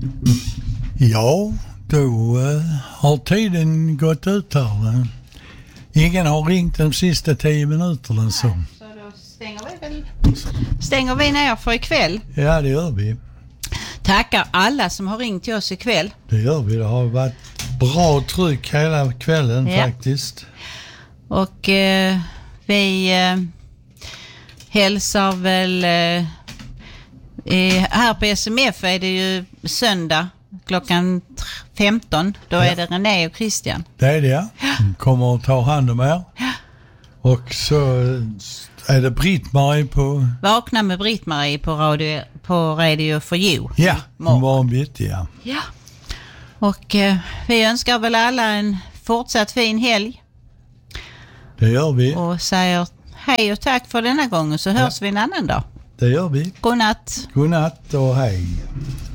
Ja, då har tiden gått ut här. Ingen har ringt de sista 10 minuterna. Så då stänger vi ner för ikväll. Ja, det gör vi. Tackar alla som har ringt till oss ikväll. Det gör vi. Det har varit bra tryck hela kvällen faktiskt. Och vi hälsar väl... här på SMF är det ju söndag klockan 15. Då är det René och Christian. Det är det, ja. De kommer att ta hand om er. Och så är det Britt-Marie på... Vakna med Britt-Marie på Radio for You. Ja, morgon bitti, ja. Ja. Och vi önskar väl alla en fortsatt fin helg. Det gör vi. Och säger hej och tack för denna gången, så hörs vi en annan dag. Det gör vi. God natt. God natt och hej.